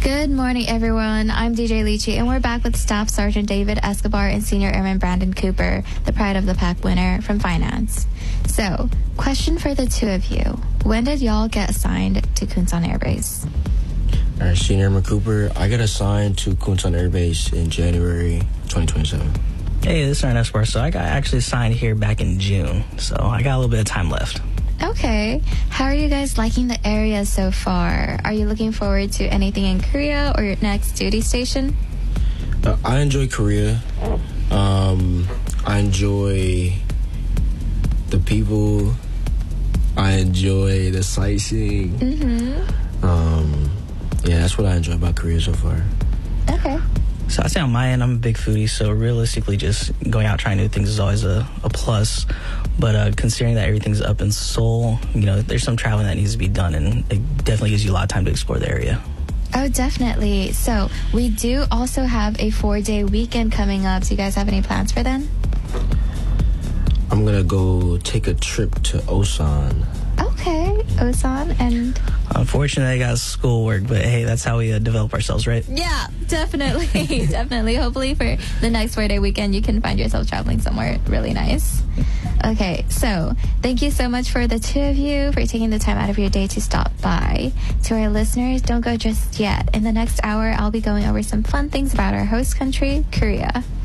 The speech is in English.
Good morning, everyone. I'm DJ Lychee, and we're back with Staff Sergeant David Escobar and Senior Airman Brandon Cooper, the Pride of the Pack winner from Finance. So, question for the two of you. When did y'all get assigned to Kunsan Air Base? All right, Senior Airman Cooper, I got assigned to Kunsan Air Base in January 2027. Hey, this is Sergeant Escobar. So I got actually assigned here back in June, so I got a little bit of time left. Okay. How are you guys liking the area so far? Are you looking forward to anything in Korea or your next duty station? I enjoy Korea. I enjoy the people. I enjoy the sightseeing. Yeah, that's what I enjoy about Korea so far. Okay. So I'd say on my end, I'm a big foodie, so realistically just going out trying new things is always a plus. But considering that everything's up in Seoul, there's some traveling that needs to be done, and it definitely gives you a lot of time to explore the area. Oh, definitely. So we do also have a 4-day weekend coming up. Do you guys have any plans for then? I'm going to go take a trip to Osan. Okay, Osan, and... Unfortunately, I got schoolwork, but hey, that's how we develop ourselves, right? Yeah, definitely. Definitely. Hopefully for the next 4-day weekend, you can find yourself traveling somewhere really nice. Okay, so thank you so much for the two of you for taking the time out of your day to stop by. To our listeners, don't go just yet. In the next hour, I'll be going over some fun things about our host country, Korea.